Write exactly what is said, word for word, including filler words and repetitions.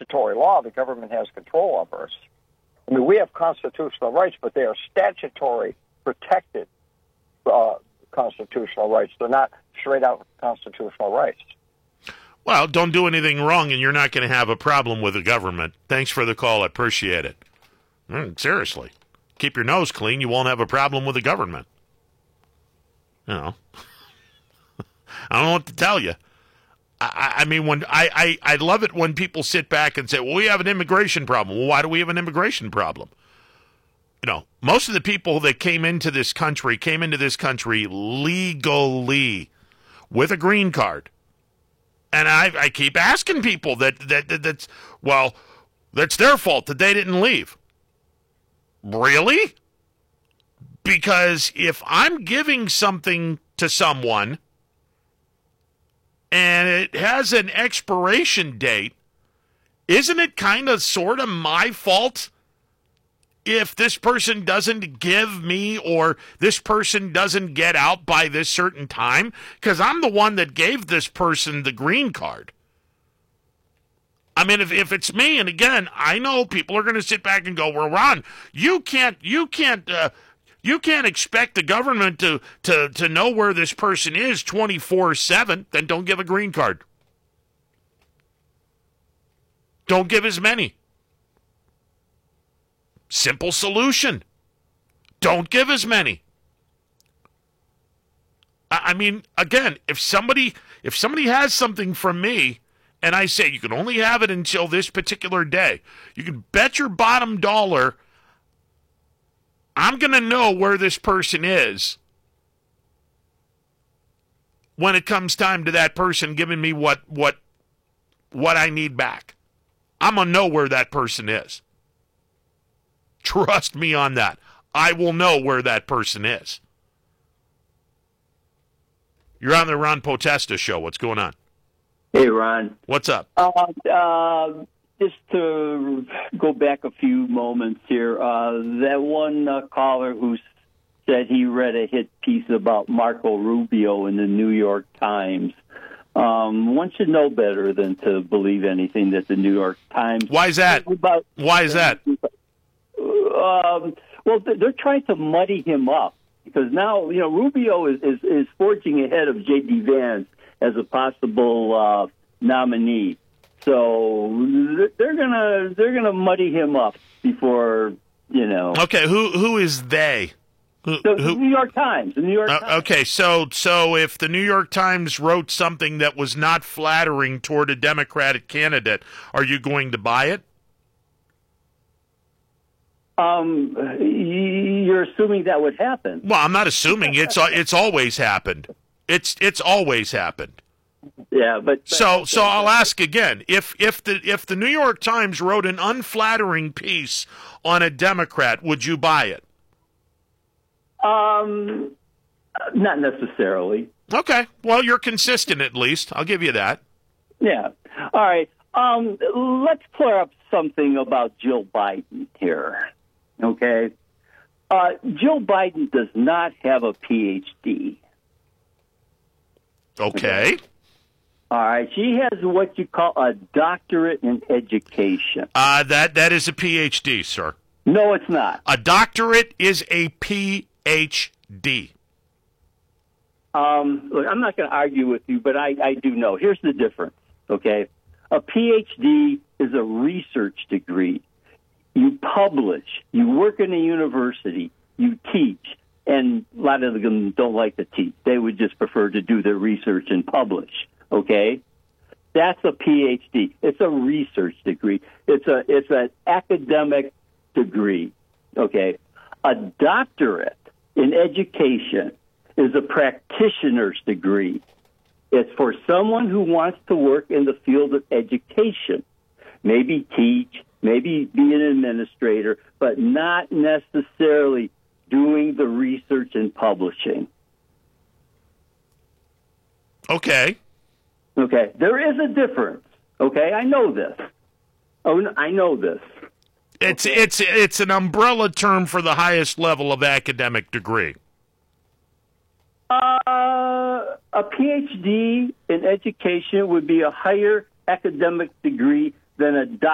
statutory law. The government has control over us. I mean, we have constitutional rights, but they are statutory protected uh, constitutional rights. They're not straight-out constitutional rights. Well, don't do anything wrong, and you're not going to have a problem with the government. Thanks for the call. I appreciate it. Mm, seriously. Keep your nose clean. You won't have a problem with the government. You know. I don't know what to tell you. I, I mean, when I, I, I love it when people sit back and say, well, we have an immigration problem. Well, why do we have an immigration problem? You know, most of the people that came into this country came into this country legally with a green card. And I, I keep asking people that, that, that that's, well, that's their fault that they didn't leave. Really? Because if I'm giving something to someone and it has an expiration date, isn't it kind of sort of my fault if this person doesn't give me or this person doesn't get out by this certain time? Because I'm the one that gave this person the green card. I mean, if, if it's me, and again, I know people are going to sit back and go, well, Ron, you can't, you can't, uh, you can't expect the government to, to, to know where this person is twenty-four seven. Then don't give a green card. Don't give as many. Simple solution. Don't give as many. I, I mean, again, if somebody, if somebody has something from me, and I say you can only have it until this particular day, you can bet your bottom dollar I'm going to know where this person is when it comes time to that person giving me what what what I need back. I'm going to know where that person is. Trust me on that. I will know where that person is. You're on the Ron Potesta show. What's going on? Hey, Ron. What's up? Uh, uh, just to go back a few moments here, uh, that one uh, caller who said he read a hit piece about Marco Rubio in the New York Times. Um, one should know better than to believe anything that the New York Times... Why is that? About, Why is that? Um, well, they're trying to muddy him up because now, you know, Rubio is, is, is forging ahead of J D. Vance as a possible uh, nominee. So they're gonna they're gonna muddy him up before, you know. Okay, who who is they? Who, the, who, the New York Times. The New York uh, Times. Okay, so so if the New York Times wrote something that was not flattering toward a Democratic candidate, are you going to buy it? Um, you're assuming that would happen. Well, I'm not assuming. It's it's always happened. It's it's always happened. Yeah, but so so I'll ask again. If if the if the New York Times wrote an unflattering piece on a Democrat, would you buy it? Um, not necessarily. Okay. Well, you're consistent at least. I'll give you that. Yeah. All right. Um, let's clear up something about Jill Biden here. Okay. Uh, Jill Biden does not have a P H D. Okay. okay. All right. She has what you call a doctorate in education. Uh, that that is a P H D, sir. No, it's not. A doctorate is a P H D. Um, look, I'm not going to argue with you, but I, I do know. Here's the difference, okay? A P H D is a research degree. You publish, you work in a university, you teach, and a lot of them don't like to teach. They would just prefer to do their research and publish, okay? That's a P H D. It's a research degree. It's a it's an academic degree, okay? A doctorate in education is a practitioner's degree. It's for someone who wants to work in the field of education, maybe teach, maybe be an administrator, but not necessarily doing the research and publishing. Okay. Okay, there is a difference. Okay, I know this. Oh, I know this. It's okay. it's it's an umbrella term for the highest level of academic degree. Uh, a P H D in education would be a higher academic degree than a doctorate.